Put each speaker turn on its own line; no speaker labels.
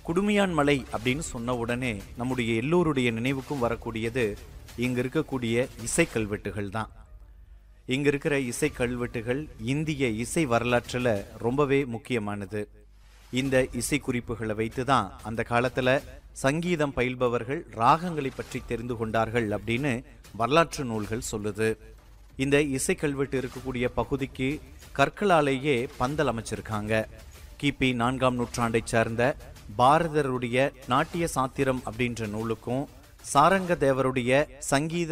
குடுமியான் மலை அப்படின்னு சொன்ன உடனே நம்முடைய எல்லோருடைய நினைவுக்கும் வரக்கூடியது இங்க இருக்கக்கூடிய இசை கல்வெட்டுகள் தான். இங்க இருக்கிற இசை கல்வெட்டுகள் இந்திய இசை வரலாற்றுல ரொம்பவே முக்கியமானது. இந்த இசை குறிப்புகளை வைத்து தான் அந்த காலத்துல சங்கீதம் பயில்பவர்கள் ராகங்களை பற்றி தெரிந்து கொண்டார்கள் அப்படின்னு வரலாற்று நூல்கள் சொல்லுது. இந்த இசை கல்வெட்டு இருக்கக்கூடிய பகுதிக்கு கற்களாலேயே பந்தல் அமைச்சிருக்காங்க. கிபி 4ஆம் நூற்றாண்டை சேர்ந்த பாரதருடைய நாட்டிய சாத்திரம் அப்படின்ற நூலுக்கும் சாரங்க தேவருடைய சங்கீத